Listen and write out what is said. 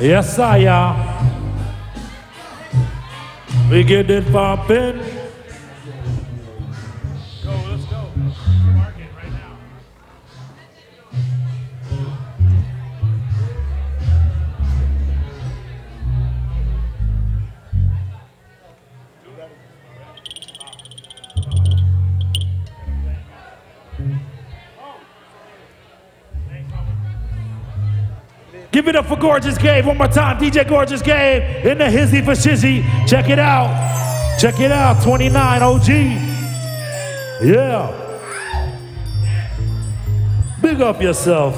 Yes, sire. We get it poppin'. Let's go. Market right now. Give it up for Gorgeous Gabe one more time. DJ Gorgeous Gabe in the hizzy for shizzy. Check it out. Check it out. 29 OG. Yeah. Big up yourself.